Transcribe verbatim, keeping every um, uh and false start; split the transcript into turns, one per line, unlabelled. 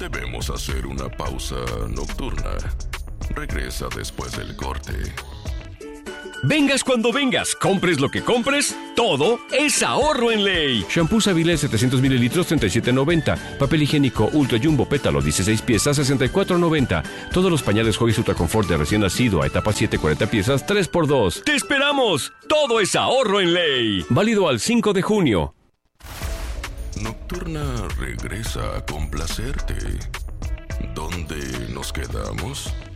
Debemos hacer una pausa nocturna. Regresa después del corte.
Vengas cuando vengas, compres lo que compres, todo es ahorro en Ley. Shampoo Savile setecientos mililitros, treinta y siete noventa. Papel higiénico Ultra Jumbo Pétalo, dieciséis piezas, sesenta y cuatro noventa. Todos los pañales Huggies Ultra Confort de recién nacido a etapa siete, cuarenta piezas, tres por dos. ¡Te esperamos! Todo es ahorro en Ley. Válido al cinco de junio.
Nocturna regresa a complacerte. ¿Dónde nos quedamos?